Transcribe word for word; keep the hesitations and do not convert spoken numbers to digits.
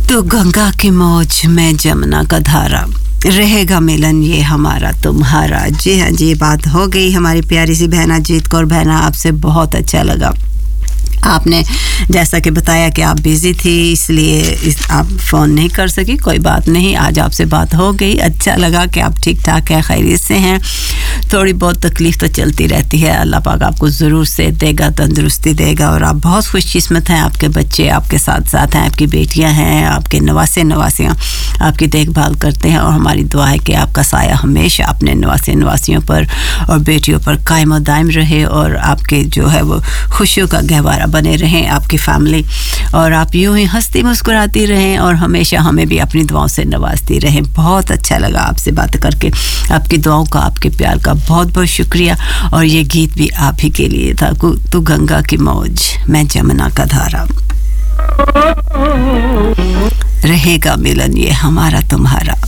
तू गंगा की मौज, मैं जमुना का धारा, रहेगा मिलन ये हमारा तुम्हारा। जी हाँ जी, बात हो गई हमारी प्यारी सी बहना जीत कौर। बहना, आपसे बहुत अच्छा लगा। आपने जैसा कि बताया कि आप बिज़ी थी, इसलिए इस, आप फ़ोन नहीं कर सकी। कोई बात नहीं, आज आपसे बात हो गई। अच्छा लगा कि आप ठीक ठाक हैं, खैरियत से हैं। थोड़ी बहुत तकलीफ़ तो चलती रहती है, अल्लाह पाक आपको ज़रूर से देगा, तंदुरुस्ती देगा। और आप बहुत खुशकिस्मत हैं, आपके बच्चे आपके साथ साथ हैं, आपकी बेटियां हैं, आपके नवासे नवासियां आपकी देखभाल करते हैं। और हमारी दुआ है कि आपका साया हमेशा अपने नवासे नवासियों पर और बेटियों पर कायम और दायम रहे, और आपके जो है वो खुशियों का गहवारा बने रहें आपकी फैमिली, और आप यूं ही हंसती मुस्कुराती रहें और हमेशा हमें भी अपनी दुआओं से नवाजती रहें। बहुत अच्छा लगा आपसे बात करके। आपकी दुआओं का, आपके प्यार का बहुत बहुत शुक्रिया। और ये गीत भी आप ही के लिए था, तू गंगा की मौज, मैं जमुना का धारा, रहेगा मिलन ये हमारा तुम्हारा।